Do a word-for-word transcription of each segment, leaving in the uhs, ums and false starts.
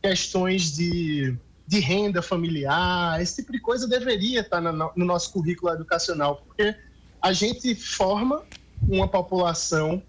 questões de, de renda familiar, esse tipo de coisa deveria estar na, no nosso currículo educacional, porque a gente forma uma população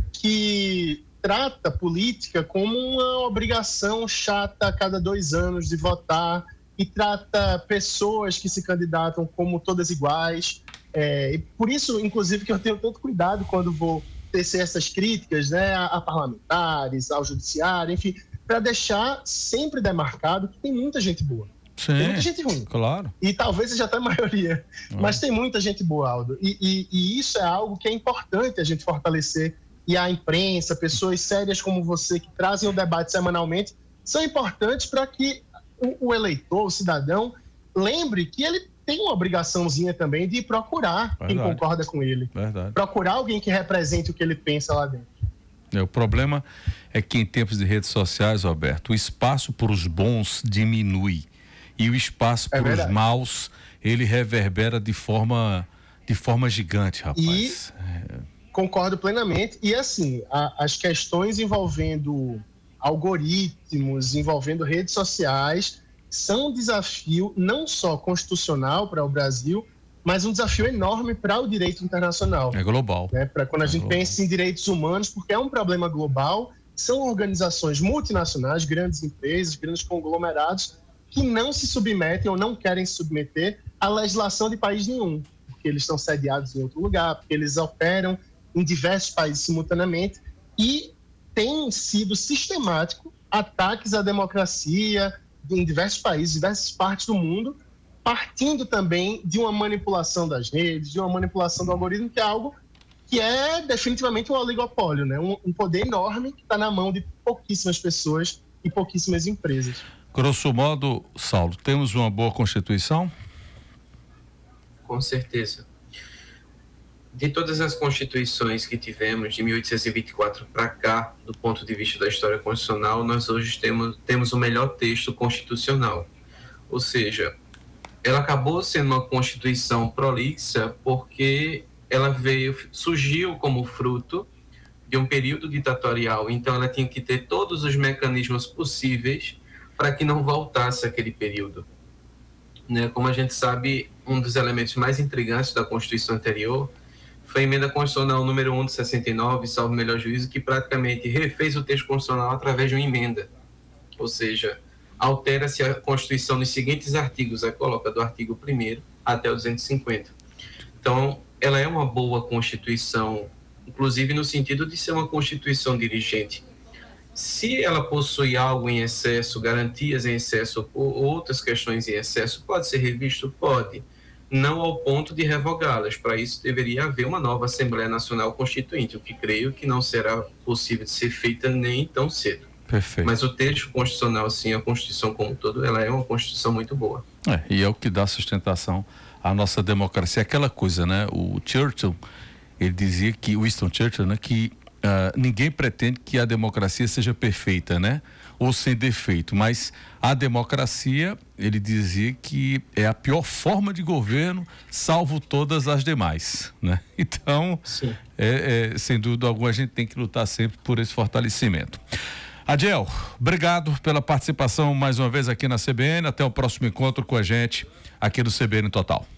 que trata política como uma obrigação chata a cada dois anos de votar e trata pessoas que se candidatam como todas iguais. É, e por isso, inclusive, que eu tenho tanto cuidado quando vou tecer essas críticas, né, a, a parlamentares, ao judiciário, enfim, para deixar sempre demarcado que tem muita gente boa. Sim, tem muita gente ruim. Claro. E talvez seja até a maioria. Hum. Mas tem muita gente boa, Aldo. E, e, e isso é algo que é importante a gente fortalecer. E a imprensa, pessoas sérias como você, que trazem o debate semanalmente, são importantes para que o, o eleitor, o cidadão, lembre que ele tem uma obrigaçãozinha também de procurar Verdade. Quem concorda com ele. Verdade. Procurar alguém que represente o que ele pensa lá dentro. É, o problema é que em tempos de redes sociais, Roberto, o espaço para os bons diminui e o espaço é para os maus, ele reverbera de forma, de forma gigante, rapaz. E... É... Concordo plenamente. E assim, a, as questões envolvendo algoritmos, envolvendo redes sociais, são um desafio não só constitucional para o Brasil, mas um desafio enorme para o direito internacional. É global. Né? Para quando a é gente global. pensa em direitos humanos, porque é um problema global, são organizações multinacionais, grandes empresas, grandes conglomerados, que não se submetem ou não querem se submeter à legislação de país nenhum, porque eles estão sediados em outro lugar, porque eles operam em diversos países simultaneamente, e tem sido sistemático ataques à democracia em diversos países, diversas partes do mundo, partindo também de uma manipulação das redes, de uma manipulação do algoritmo, que é algo que é definitivamente um oligopólio, né? um, um poder enorme que está na mão de pouquíssimas pessoas e pouquíssimas empresas. Grosso modo, Saulo, temos uma boa Constituição? Com certeza. De todas as constituições que tivemos de mil oitocentos e vinte e quatro para cá, do ponto de vista da história constitucional, nós hoje temos, temos o melhor texto constitucional. Ou seja, ela acabou sendo uma constituição prolixa porque ela veio, surgiu como fruto de um período ditatorial, então ela tinha que ter todos os mecanismos possíveis para que não voltasse aquele período. Né? Como a gente sabe, um dos elementos mais intrigantes da Constituição anterior foi a emenda constitucional número um de sessenta e nove, salvo o melhor juízo, que praticamente refez o texto constitucional através de uma emenda. Ou seja, altera-se a Constituição nos seguintes artigos, aí coloca do artigo primeiro até o duzentos e cinquenta. Então, ela é uma boa Constituição, inclusive no sentido de ser uma Constituição dirigente. Se ela possui algo em excesso, garantias em excesso ou outras questões em excesso, pode ser revisto? Pode. Não ao ponto de revogá-las. Para isso, deveria haver uma nova Assembleia Nacional Constituinte, o que creio que não será possível de ser feita nem tão cedo. Perfeito. Mas o texto constitucional, sim, a Constituição como um todo, ela é uma Constituição muito boa. É, e é o que dá sustentação à nossa democracia. Aquela coisa, né? O Churchill, ele dizia que, Winston Churchill, né? Que uh, ninguém pretende que a democracia seja perfeita, né? Ou sem defeito, mas a democracia, ele dizia que é a pior forma de governo, salvo todas as demais, né? Então, é, é, sem dúvida alguma, a gente tem que lutar sempre por esse fortalecimento. Adiel, obrigado pela participação mais uma vez aqui na C B N, até o próximo encontro com a gente aqui do C B N Total.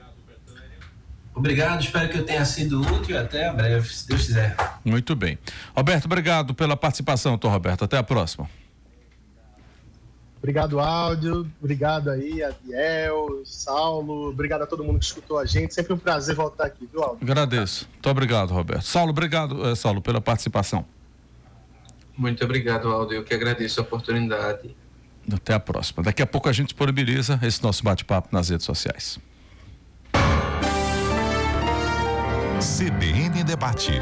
Obrigado, espero que eu tenha sido útil e até breve, se Deus quiser. Muito bem. Roberto, obrigado pela participação, Tom Roberto, até a próxima. Obrigado, Áudio, obrigado aí, Adiel, Saulo, obrigado a todo mundo que escutou a gente, sempre um prazer voltar aqui, viu, Áudio? Agradeço, muito obrigado, Roberto. Saulo, obrigado, eh, Saulo, pela participação. Muito obrigado, Aldo, eu que agradeço a oportunidade. Até a próxima. Daqui a pouco a gente disponibiliza esse nosso bate-papo nas redes sociais. C B N Debate.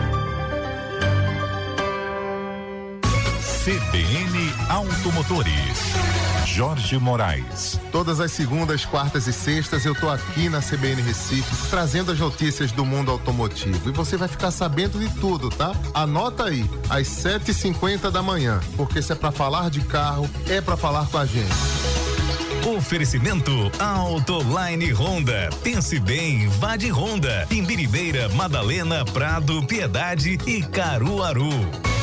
C B N Automotores. Jorge Moraes. Todas as segundas, quartas e sextas eu tô aqui na C B N Recife trazendo as notícias do mundo automotivo e você vai ficar sabendo de tudo, tá? Anota aí, às sete e cinquenta da manhã, porque se é pra falar de carro, é pra falar com a gente. Oferecimento Autoline Honda. Pense bem, vá de Honda. Em Biribeira, Madalena, Prado, Piedade e Caruaru.